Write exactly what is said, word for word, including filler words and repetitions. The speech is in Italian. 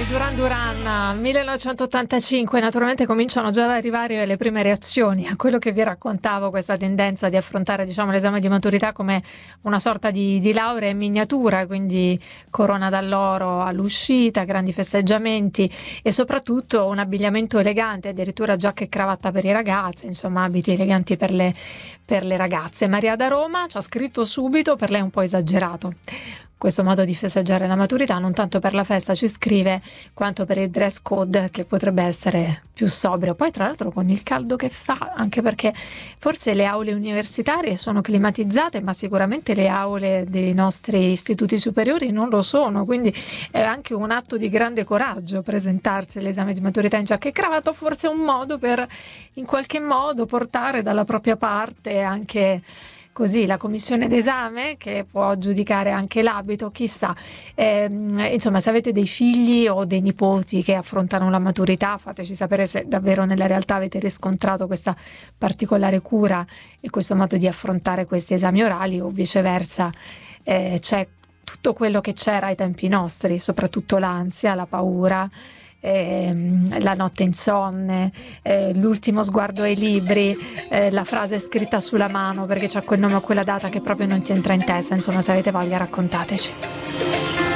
Duran Duran, millenovecentottantacinque. Naturalmente cominciano già ad arrivare le prime reazioni a quello che vi raccontavo, questa tendenza di affrontare, diciamo, l'esame di maturità come una sorta di, di laurea in miniatura, quindi corona d'alloro all'uscita, grandi festeggiamenti e soprattutto un abbigliamento elegante, addirittura giacca e cravatta per i ragazzi, insomma abiti eleganti per le, per le ragazze. Maria da Roma ci ha scritto subito: per lei è un po' esagerato questo modo di festeggiare la maturità, non tanto per la festa, ci scrive, quanto per il dress code, che potrebbe essere più sobrio. Poi tra l'altro con il caldo che fa, anche perché forse le aule universitarie sono climatizzate, ma sicuramente le aule dei nostri istituti superiori non lo sono, quindi è anche un atto di grande coraggio presentarsi all'esame di maturità in giacca e cravatta, forse un modo per in qualche modo portare dalla propria parte anche così la commissione d'esame, che può giudicare anche l'abito, chissà. Eh, insomma, se avete dei figli o dei nipoti che affrontano la maturità, fateci sapere se davvero nella realtà avete riscontrato questa particolare cura e questo modo di affrontare questi esami orali, o viceversa eh, c'è tutto quello che c'era ai tempi nostri, soprattutto l'ansia, la paura, Eh, la notte insonne, eh, l'ultimo sguardo ai libri, eh, la frase scritta sulla mano perché c'è quel nome o quella data che proprio non ti entra in testa. Insomma, se avete voglia raccontateci.